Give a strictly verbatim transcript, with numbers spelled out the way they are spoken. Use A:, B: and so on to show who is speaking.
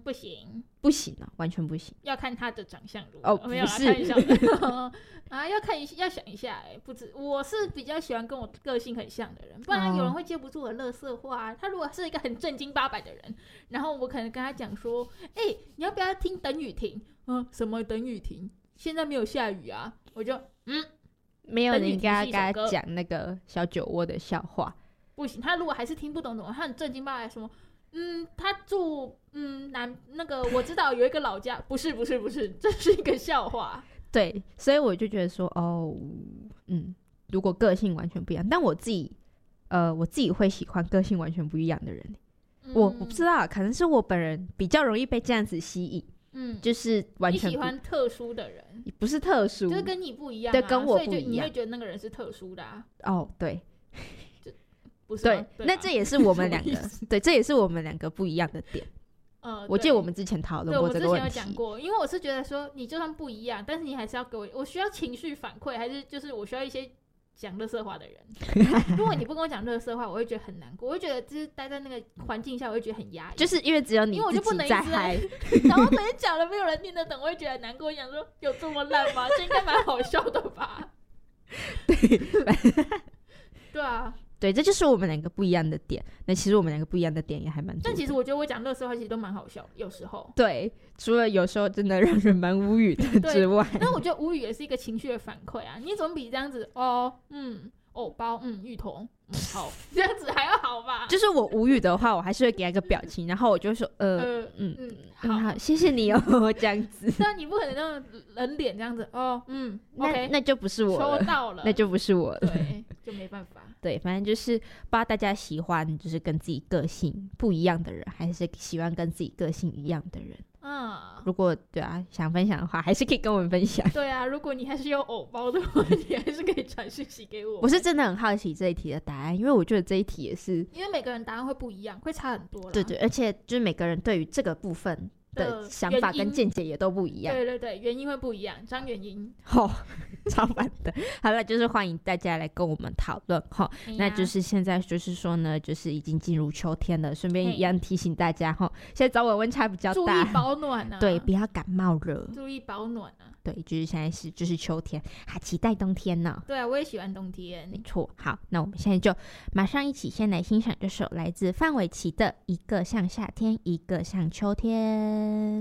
A: 不行，
B: 不行啊，完全不行。
A: 要看他的长相如何。
B: 哦，
A: 没有
B: 不是
A: 开玩笑的啊，要看一要想一下哎、欸，不止，我是比较喜欢跟我个性很像的人，不然有人会接不住我的垃圾话、啊。他如果是一个很正经八百的人，然后我可能跟他讲说，哎、欸，你要不要听等雨停？嗯，什么等雨停？现在没有下雨啊，我就嗯，
B: 没有人跟他跟他讲那个小酒窝的笑话，
A: 不行。他如果还是听不懂，懂他很正经八百什么，嗯，他住嗯南那个我知道有一个老家，不是不是不是，这是一个笑话。对，
B: 所以我就觉得说，哦，嗯，如果个性完全不一样，但我自己，呃，我自己会喜欢个性完全不一样的人。嗯、我我不知道，可能是我本人比较容易被这样子吸引。嗯，就是完全
A: 你喜欢特殊的人，
B: 不是特殊，
A: 就是跟你不一样、啊，
B: 对，跟我不一样，
A: 所以就你会觉得那个人是特殊的啊。
B: 哦，对，
A: 不是
B: 对,
A: 对，
B: 那这也是我们两个，对，这也是我们两个不一样的点。呃，我记得我们之前讨论过这个问题，
A: 对，我之前有讲过，因为我是觉得说，你就算不一样，但是你还是要给我，我需要情绪反馈，还是就是我需要一些讲垃圾话的人。如果你不跟我讲垃圾话，我会觉得很难过，我会觉得就是待在那个环境下，我会觉得很压抑，
B: 就是因为只有你自己在嗨，
A: 然后别人讲了没有人听得懂，我会觉得很难过。我想说，有这么烂吗？这应该蛮好笑的吧？
B: 对，
A: 对啊。
B: 对，这就是我们两个不一样的点。那其实我们两个不一样的点也还蛮多的。
A: 但其实我觉得我讲垃圾话其实都蛮好笑，有时候。
B: 对，除了有时候真的让人蛮无语的之外，
A: 但我觉得无语也是一个情绪的反馈啊。你总比这样子哦，嗯，藕包，嗯，芋头，嗯，好，这样子还要好吧？
B: 就是我无语的话，我还是会给他一个表情，然后我就说，呃，呃嗯嗯，好，好，谢谢你哦，这样子。
A: 但你不可能那种人脸这样子，哦，嗯 ，OK，
B: 那就不是我了，
A: 收到了，
B: 那就不是我了，
A: 对，就没办法。
B: 对，反正就是不知道大家喜欢就是跟自己个性不一样的人，还是喜欢跟自己个性一样的人。嗯，如果对啊想分享的话，还是可以跟我们分享。
A: 对啊，如果你还是有偶包的话，你还是可以传讯息给我。
B: 我是真的很好奇这一题的答案，因为我觉得这一题也是
A: 因为每个人答案会不一样，会差很多啦。
B: 对对，而且就是每个人对于这个部分的想法跟见解也都不一样。
A: 对对对，原因会不一样，张原因。
B: 哦，超烦的。好了，就是欢迎大家来跟我们讨论哈、哎。那就是现在就是说呢，就是已经进入秋天了，顺便一样提醒大家哈，现在早晚温差比较大，
A: 注意保暖啊。
B: 对，不要感冒热，
A: 注意保暖啊。
B: 对，就是现在是就是秋天，还期待冬天呢。
A: 对啊，我也喜欢冬天。
B: 没错。好，那我们现在就马上一起先来欣赏这首来自范玮琪的《一个像夏天，一个像秋天》。